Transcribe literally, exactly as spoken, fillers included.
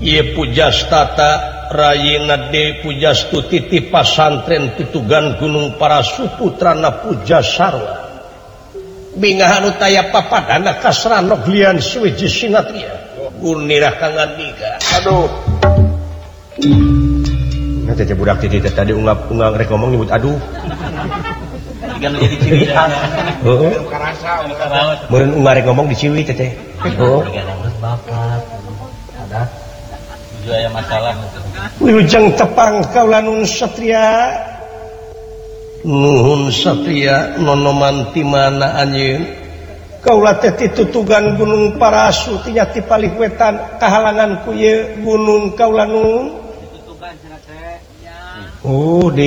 Pujastata Rayinade Pujastu titi pasantren Tutugan Gunung Parasuputrana Pujasarwa Bingahan utaya papadana kasrana glian suwiji sinatria gunirah kang andika aduh nah teh budak titi tadi ungap-ungap rek ngomong nyebut aduh kan jadi ciri khas heeh karasa meureun ungap rek ngomong di ciwi teh teh oh bapak ada tujuh aya masalah wilujeng tepang kaula nun satria nuhun satria nonoman ti mana anjeun kaula teh ti Tutugan Gunung Parasu ti nya ti palih wetan kahalangan ku ieu gunung kaula nun ditutugan cenah teh oh di